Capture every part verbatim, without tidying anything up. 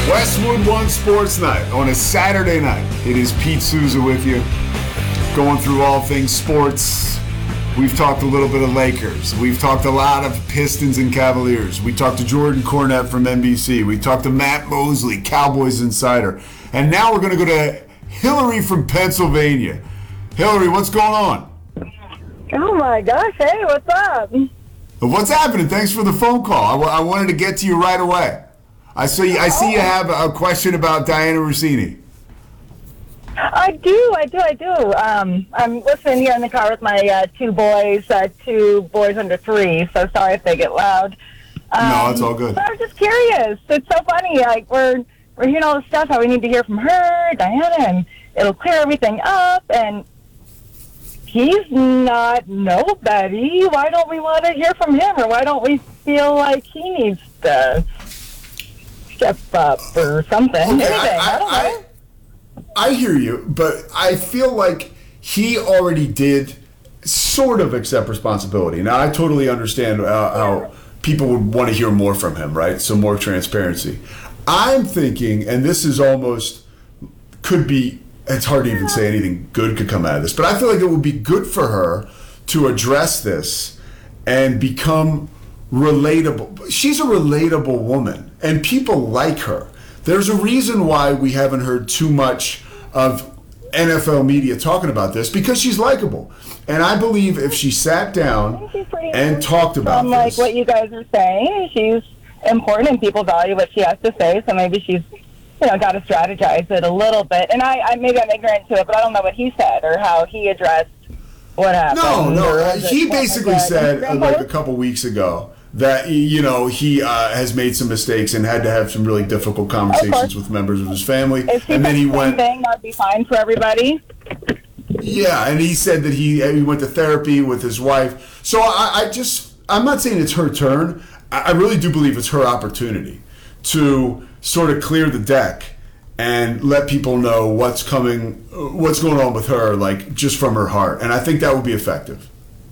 Westwood One Sports Night on a Saturday night. It is Pete Souza with you, going through all things sports. We've talked a little bit of Lakers. We've talked a lot of Pistons and Cavaliers. We talked to Jordan Cornette from N B C. We talked to Matt Mosley, Cowboys insider. And now we're going to go to Hillary from Pennsylvania. Hillary, what's going on? Oh my gosh, hey, what's up? What's happening? Thanks for the phone call. I, w- I wanted to get to you right away. I see, I see you have a question about Dianna Russini. I do, I do, I do. Um, I'm listening here in the car with my uh, two boys, uh, two boys under three, so sorry if they get loud. Um, no, it's all good. But I was just curious. It's so funny. Like, we're, we're hearing all this stuff, how we need to hear from her, Dianna, and it'll clear everything up, and he's not nobody. Why don't we want to hear from him, or why don't we feel like he needs to step up or something? Okay, Anything. I, I, I don't know. I, I hear you, but I feel like he already did sort of accept responsibility. Now, I totally understand uh, how people would want to hear more from him, right? So more transparency. I'm thinking, and this is almost, could be, it's hard to even say anything good could come out of this, but I feel like it would be good for her to address this and become relatable. She's a relatable woman, and people like her. There's a reason why we haven't heard too much of N F L media talking about this, because she's likable. And I believe if she sat down and talked about from, like, this, what you guys are saying, she's important and people value what she has to say, so maybe she's, you know, got to strategize it a little bit. And I, I maybe I'm ignorant to it, but I don't know what he said or how he addressed what happened. no, no, Or he it- basically like, said uh, uh, like a couple weeks ago that, you know, he uh, has made some mistakes and had to have some really difficult conversations with members of his family. If he And then said he the same went, thing, that'd be fine for everybody. yeah, and he said that he he went to therapy with his wife. So I, I just, I'm not saying it's her turn. I, I really do believe it's her opportunity to sort of clear the deck and let people know what's coming, what's going on with her, like just from her heart. And I think that would be effective.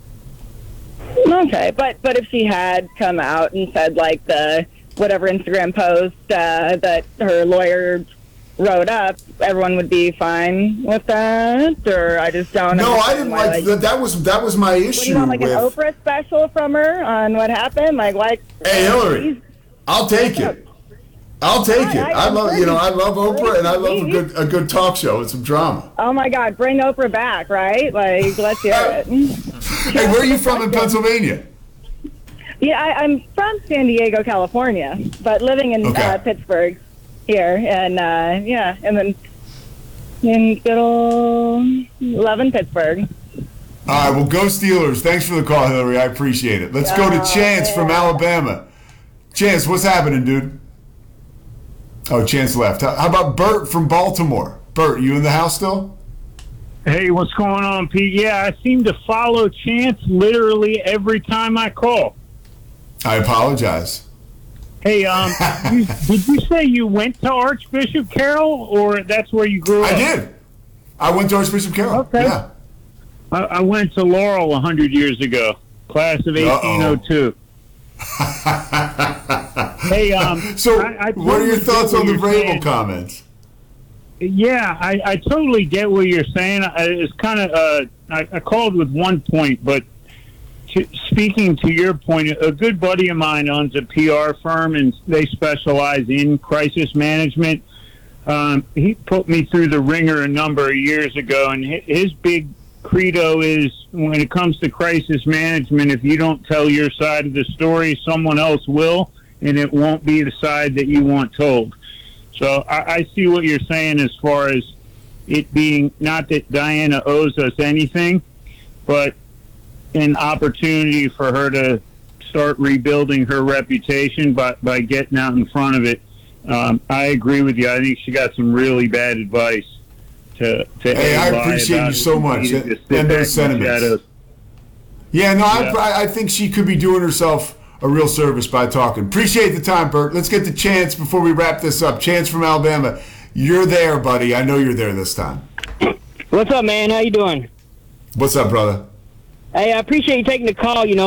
Okay, but but if she had come out and said, like, the whatever Instagram post uh, that her lawyer wrote up, everyone would be fine with that? Or I just don't No, I understand didn't why, like that. That was that was my What, do issue you want, like, with. an Oprah special from her on what happened? Like, like Hey, Hillary, I'll take it. I'll take it. I- I I'm love, you know, I love pretty- Oprah, and I love a pretty. good a good talk show and some drama. Oh my God, bring Oprah back, right? Like, let's hear it. Hey, where are you from in Pennsylvania? Yeah, I, I'm from San Diego, California, but living in Okay. uh, Pittsburgh here, and uh, yeah, and then in good old loving Pittsburgh. All right, well, go Steelers. Thanks for the call, Hillary. I appreciate it. Let's go to Oh, Chance from yeah. Alabama. Chance, what's happening, dude? Oh, Chance left. How how about Bert from Baltimore? Bert, you in the house still? Hey, what's going on, Pete? Yeah, I seem to follow Chance literally every time I call. I apologize. Hey, um, you, did you say you went to Archbishop Carroll, or that's where you grew up? I did. I went to Archbishop Carroll. Okay. Yeah. I, I went to Laurel a hundred years ago, class of eighteen oh two. Hey, um, So, I, I what are your totally thoughts get on what the you're Vrabel saying. comments? Yeah, I, I totally get what you're saying. I, it's kind of uh, I, I called with one point, but to, speaking to your point, a good buddy of mine owns a P R firm, and they specialize in crisis management. Um, he put me through the ringer a number of years ago, and hi- his big credo is when it comes to crisis management, if you don't tell your side of the story, someone else will, and it won't be the side that you want told. So I, I see what you're saying as far as it being not that Dianna owes us anything, but an opportunity for her to start rebuilding her reputation by, by getting out in front of it. Um, I agree with you. I think she got some really bad advice to, to Hey, I lie appreciate about you it. so much. She needed to And sit back in those the sentiments. shadows. Yeah, no, Yeah. I, I think she could be doing herself a real service by talking. Appreciate the time, Bert. Let's get to Chance before we wrap this up. Chance from Alabama. You're there, buddy. I know you're there this time. What's up, man? How you doing? What's up, brother? Hey, I appreciate you taking the call. You know,